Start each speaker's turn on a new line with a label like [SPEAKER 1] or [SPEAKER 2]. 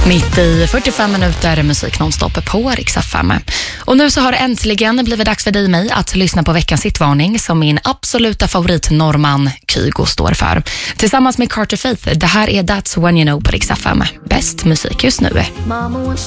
[SPEAKER 1] Mitt i 45 minuter musik nonstop på Rix FM. Och nu så har det äntligen blivit dags för dig och mig att lyssna på veckans hitvarning som min absoluta favorit Norman Kygo står för. Tillsammans med Carter Faith, det här är That's When You Know på Rix FM. Bäst musik just nu.